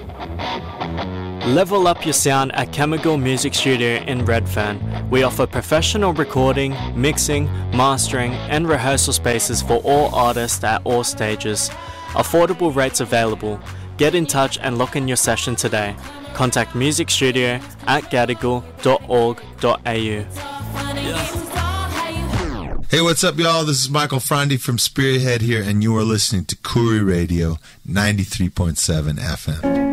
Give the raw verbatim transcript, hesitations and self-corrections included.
Level up your sound at Chemical Music Studio in Redfern. We offer professional recording, mixing, mastering, and rehearsal spaces for all artists at all stages. Affordable rates available. Get in touch and lock in your session today. Contact music studio at gadigal dot org dot a u. Hey, what's up, y'all? This is Michael Frandy from Spearhead here, and you are listening to Koori Radio ninety-three point seven F M.